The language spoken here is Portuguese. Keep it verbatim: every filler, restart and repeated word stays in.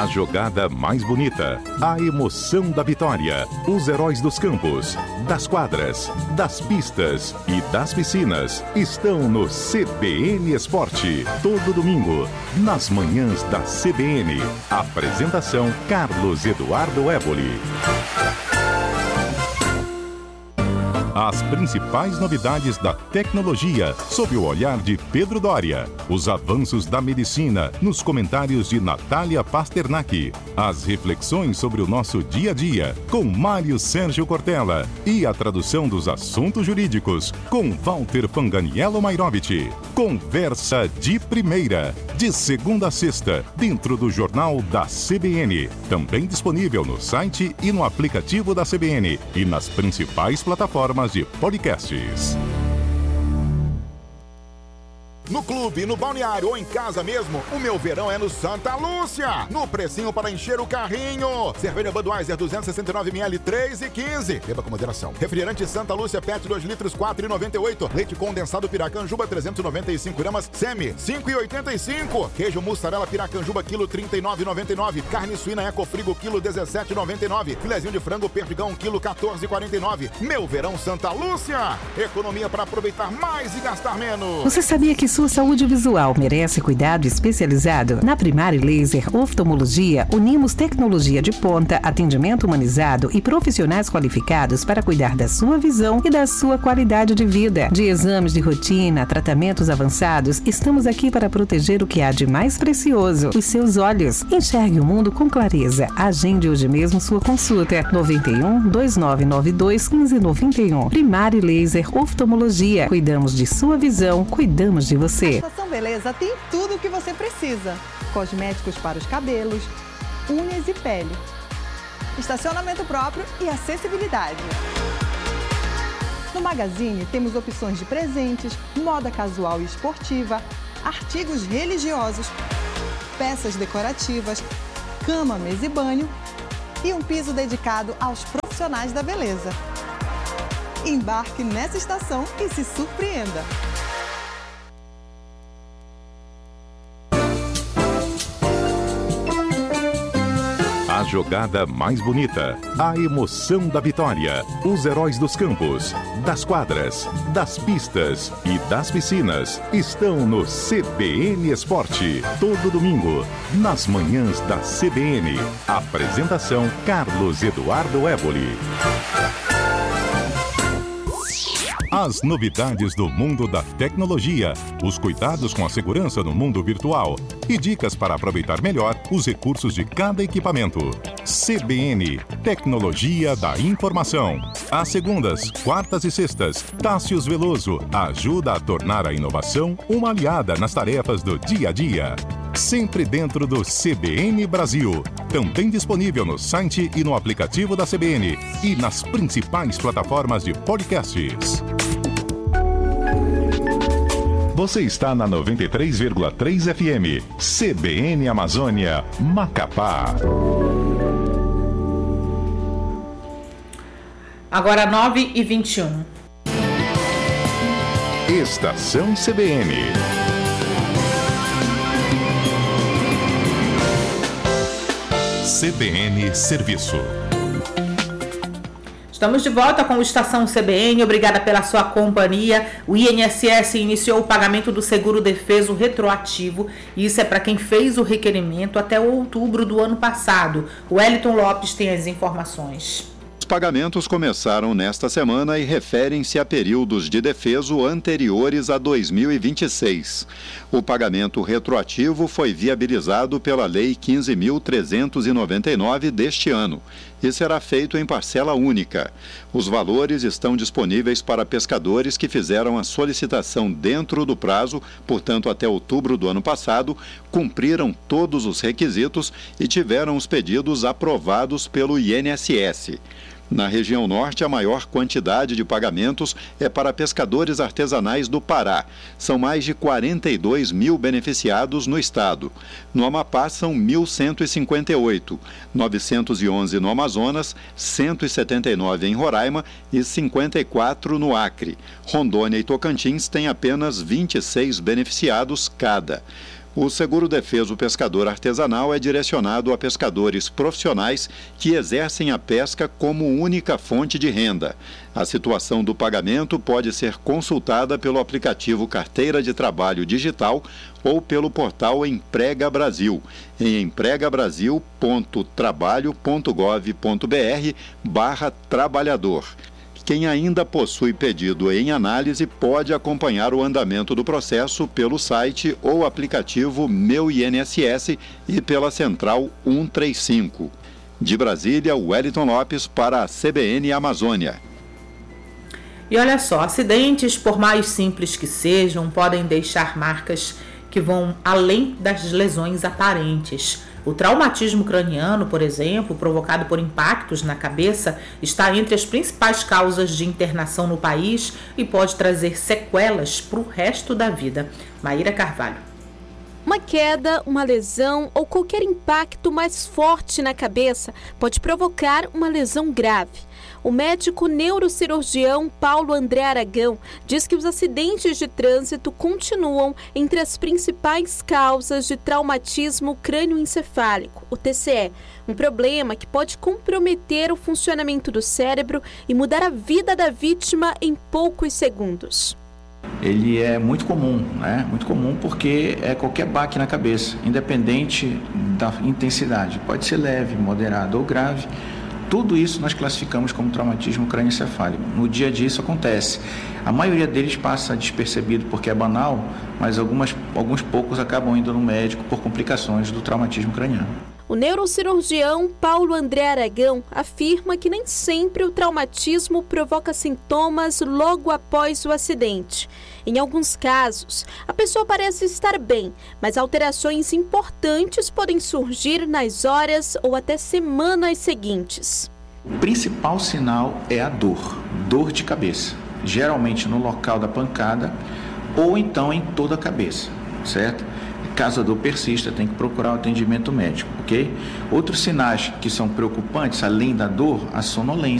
A jogada mais bonita, a emoção da vitória, os heróis dos campos, das quadras, das pistas e das piscinas estão no C B N Esporte. Todo domingo, nas manhãs da C B N. Apresentação Carlos Eduardo Éboli. As principais novidades da tecnologia, sob o olhar de Pedro Doria. Os avanços da medicina, nos comentários de Natália Pasternak. As reflexões sobre o nosso dia a dia, com Mário Sérgio Cortella. E a tradução dos assuntos jurídicos, com Walter Fanganiello Mairovich. Conversa de primeira, de segunda a sexta, dentro do Jornal da C B N. Também disponível no site e no aplicativo da C B N e nas principais plataformas de podcasts. No clube, no balneário ou em casa mesmo, o meu verão é no Santa Lúcia. No precinho para encher o carrinho. Cerveja Budweiser duzentos e sessenta e nove mililitros, três e quinze. Beba com moderação. Refrigerante Santa Lúcia Pet dois litros, quatro e noventa e oito. Leite condensado Piracanjuba trezentos e noventa e cinco gramas, Semi cinco e oitenta e cinco. Queijo mussarela Piracanjuba quilo trinta e nove e noventa e nove. Carne suína Ecofrigo quilo dezessete e noventa e nove. Filezinho de frango Perdigão quilo quatorze e quarenta e nove. Meu verão Santa Lúcia. Economia para aproveitar mais e gastar menos. Você sabia que sua saúde visual merece cuidado especializado? Na Primari Laser Oftalmologia, unimos tecnologia de ponta, atendimento humanizado e profissionais qualificados para cuidar da sua visão e da sua qualidade de vida. De exames de rotina a tratamentos avançados, estamos aqui para proteger o que há de mais precioso, os seus olhos. Enxergue o mundo com clareza. Agende hoje mesmo sua consulta. noventa e um, dois nove nove dois, quinze noventa e um. Primari Laser Oftalmologia. Cuidamos de sua visão, cuidamos de você. Estação Beleza tem tudo o que você precisa. Cosméticos para os cabelos, unhas e pele. Estacionamento próprio e acessibilidade. No Magazine temos opções de presentes, moda casual e esportiva, artigos religiosos, peças decorativas, cama, mesa e banho e um piso dedicado aos profissionais da beleza. Embarque nessa estação e se surpreenda. A jogada mais bonita, a emoção da vitória, os heróis dos campos, das quadras, das pistas e das piscinas estão no C B N Esporte. Todo domingo, nas manhãs da C B N. Apresentação Carlos Eduardo Éboli. As novidades do mundo da tecnologia, os cuidados com a segurança no mundo virtual e dicas para aproveitar melhor os recursos de cada equipamento. C B N, Tecnologia da Informação. Às segundas, quartas e sextas, Tássius Veloso ajuda a tornar a inovação uma aliada nas tarefas do dia a dia. Sempre dentro do C B N Brasil. Também disponível no site e no aplicativo da C B N e nas principais plataformas de podcasts. Você está na noventa e três vírgula três F M, C B N Amazônia, Macapá. Agora nove e vinte e um. Estação C B N. C B N Serviço. Estamos de volta com o Estação C B N. Obrigada pela sua companhia. O I N S S iniciou o pagamento do seguro defeso retroativo. Isso é para quem fez o requerimento até outubro do ano passado. O Wellington Lopes tem as informações. Os pagamentos começaram nesta semana e referem-se a períodos de defeso anteriores a dois mil e vinte e seis. O pagamento retroativo foi viabilizado pela Lei quinze mil trezentos e noventa e nove deste ano e será feito em parcela única. Os valores estão disponíveis para pescadores que fizeram a solicitação dentro do prazo, portanto até outubro do ano passado, cumpriram todos os requisitos e tiveram os pedidos aprovados pelo I N S S. Na região norte, a maior quantidade de pagamentos é para pescadores artesanais do Pará. São mais de quarenta e dois mil beneficiados no estado. No Amapá, são mil cento e cinquenta e oito, novecentos e onze no Amazonas, cento e setenta e nove em Roraima e cinquenta e quatro no Acre. Rondônia e Tocantins têm apenas vinte e seis beneficiados cada. O seguro-defeso pescador artesanal é direcionado a pescadores profissionais que exercem a pesca como única fonte de renda. A situação do pagamento pode ser consultada pelo aplicativo Carteira de Trabalho Digital ou pelo portal Emprega Brasil, em empregabrasil ponto trabalho ponto gov ponto br barra trabalhador. Quem ainda possui pedido em análise pode acompanhar o andamento do processo pelo site ou aplicativo Meu I N S S e pela Central cento e trinta e cinco. De Brasília, Wellington Lopes para a C B N Amazônia. E olha só, acidentes, por mais simples que sejam, podem deixar marcas que vão além das lesões aparentes. O traumatismo craniano, por exemplo, provocado por impactos na cabeça, está entre as principais causas de internação no país e pode trazer sequelas para o resto da vida. Maíra Carvalho. Uma queda, uma lesão ou qualquer impacto mais forte na cabeça pode provocar uma lesão grave. O médico neurocirurgião Paulo André Aragão diz que os acidentes de trânsito continuam entre as principais causas de traumatismo crânioencefálico, o T C E, um problema que pode comprometer o funcionamento do cérebro e mudar a vida da vítima em poucos segundos. Ele é muito comum, né? Muito comum porque é qualquer baque na cabeça, independente da intensidade. Pode ser leve, moderado ou grave. Tudo isso nós classificamos como traumatismo crânioencefálico. No dia a dia isso acontece. A maioria deles passa despercebido porque é banal, mas algumas, alguns poucos acabam indo no médico por complicações do traumatismo craniano. O neurocirurgião Paulo André Aragão afirma que nem sempre o traumatismo provoca sintomas logo após o acidente. Em alguns casos, a pessoa parece estar bem, mas alterações importantes podem surgir nas horas ou até semanas seguintes. O principal sinal é a dor, dor de cabeça, geralmente no local da pancada ou então em toda a cabeça, certo? Caso a dor persista, tem que procurar o atendimento médico, ok? Outros sinais que são preocupantes, além da dor, a sonolência.